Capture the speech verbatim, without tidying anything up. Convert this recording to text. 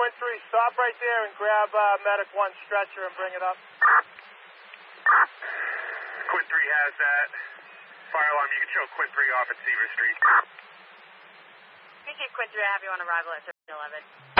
Quinn three, stop right there and grab uh, Medic one stretcher and bring it up. Quinn three has that. Fire alarm, you can show Quinn three off at Seaver Street. You can keep Quinn three, I have you on arrival at thirteen eleven.